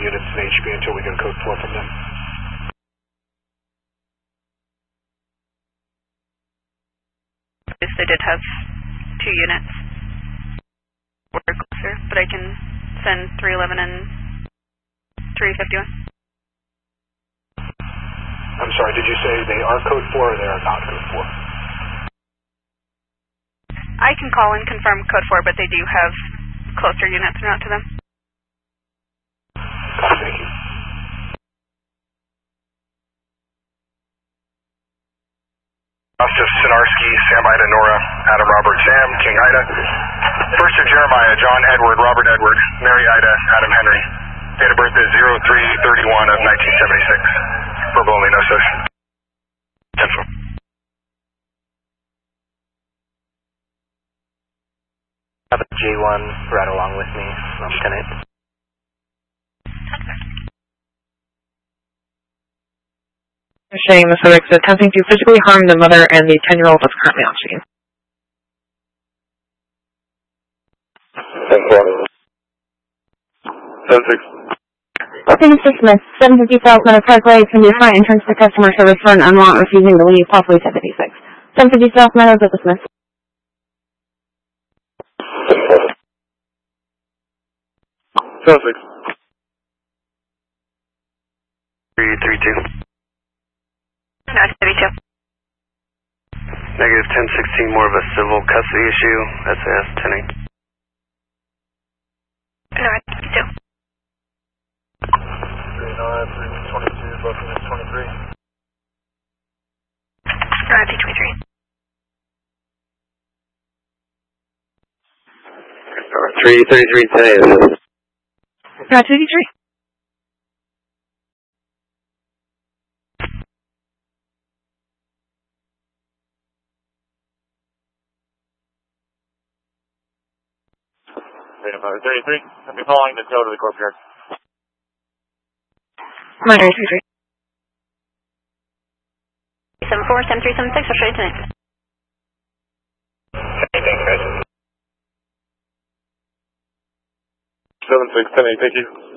units in HB until we get a code 4 from them. Yes, they did have 2 units. We're closer, but I can send 311 and 351. I'm sorry, did you say they are code 4 or they are not code 4? I can call and confirm code 4, but they do have closer units out to them. Thank you. Joseph Sinarski, Sam Ida Nora, Adam Robert Sam, King Ida. First of Jeremiah, John Edward, Robert Edward, Mary Ida, Adam Henry. Date of birth is 03/31 of 1976. Verbal only, no such. Central. I have a J1 right along with me, Lieutenant. Saying the subject is attempting to physically harm the mother and the 10-year-old that's currently on scene. Mr. Smith, 750 South Meadow Parkway, can be front entrance to customer service for an unwanted refusing to leave, possibly 756. 750 South Meadow, this is Smith. 332. No, it's 32. Negative 1016, more of a civil custody issue. SAS 10-8. No, it's 32. 322, both units 23. No, it's 23. 333 10. 283. Freedom 33. I'll be following the code of the corp yard. Minor 33. 74-7376, I'll show you tonight. Anything, guys? 7610, thank you.